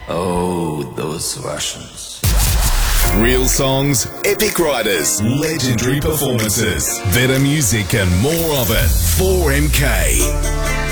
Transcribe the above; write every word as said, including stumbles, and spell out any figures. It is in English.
Oh, those Russians. Real songs, epic riders, legendary performances, better music and more of it. four M K.